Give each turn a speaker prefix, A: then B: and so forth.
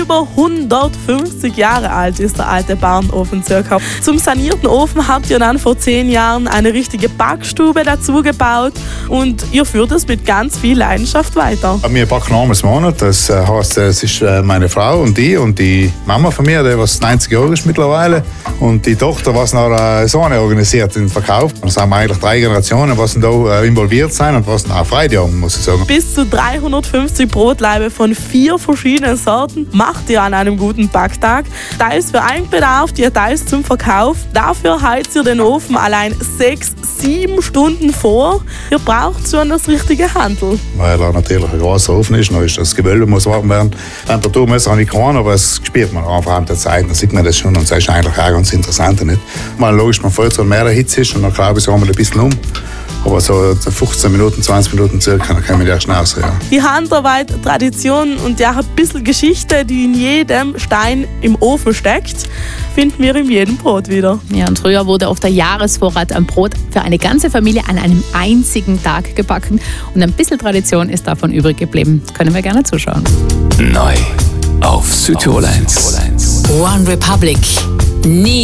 A: Über 150 Jahre alt ist der alte Bauernofen circa. Zum sanierten Ofen habt ihr dann vor 10 Jahren eine richtige Backstube dazu gebaut und ihr führt es mit ganz viel Leidenschaft weiter.
B: Wir backen einmal im Monat, das heisst, es ist meine Frau und die Mama von mir, die was 90 Jahre ist mittlerweile, und die Tochter, was noch so organisiert den Verkauf. Das sind eigentlich 3 Generationen, was da involviert sind und was auch Freude haben, muss ich sagen.
A: Bis zu 350 Brotlaibe von 4 verschiedenen Sorten macht ihr an einem guten Backtag. Teils für Eigenbedarf, teils zum Verkauf. Dafür heizt ihr den Ofen allein 6-7 Stunden vor. Ihr braucht schon das richtige Handel.
B: Weil er natürlich ein großer Ofen ist, dann ist das Gewölbe muss warm werden. Temperaturmesser habe ich keinen, aber das spürt man einfach an der Zeit, dann sieht man das schon, und das ist eigentlich auch ganz interessant. Nicht? Mal logisch, man fällt so mehr Hitze ist und dann glaube ich, so haben wir ein bisschen um. Aber so 15 Minuten, 20 Minuten circa, dann können wir erst raus. Ja.
A: Die Handarbeit, Tradition und ja ein bisschen Geschichte, die in jedem Stein im Ofen steckt, finden wir in jedem Brot wieder.
C: Ja, und früher wurde oft der Jahresvorrat an Brot für eine ganze Familie an einem einzigen Tag gebacken. Und ein bisschen Tradition ist davon übrig geblieben. Können wir gerne zuschauen.
D: Neu auf Südtirol 1.
E: One Republic. Nie